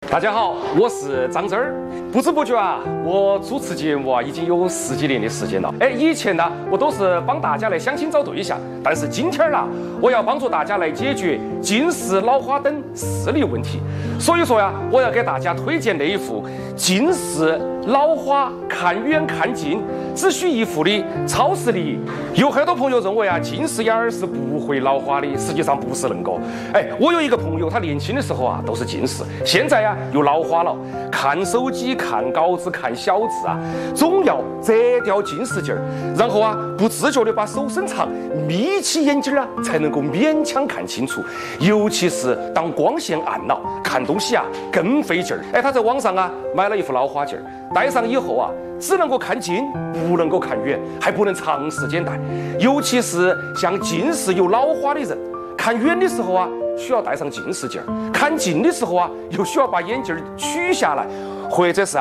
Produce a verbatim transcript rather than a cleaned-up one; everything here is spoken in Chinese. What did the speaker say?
大家好，我是张真儿。不知不觉啊，我主持节目啊已经有十几年的时间了。哎，以前呢，我都是帮大家来相亲找对象，但是今天呢，我要帮助大家来解决近视、老花等视力问题。所以说呀，我要给大家推荐那一副近视、老花看远看近只需一副的超视力。有很多朋友认为啊，近视眼儿是不会老花的，实际上不是恁个。哎，我有一个朋友，他年轻的时候啊都是近视，现在呀又老花了，看手机、看稿子、看小字啊，总要摘掉近视镜儿，然后啊不自觉的把手伸长，眯起眼睛啊，才能够勉强看清楚。尤其是当光线暗了，看东西啊更费劲儿。哎，他在网上啊买了一副老花镜儿，戴上以后啊，只能够看近，不能够看远，还不能长时间戴。尤其是像近视有老花的人，看远的时候啊需要戴上近视镜儿，看近的时候啊又需要把眼镜取下来，或者是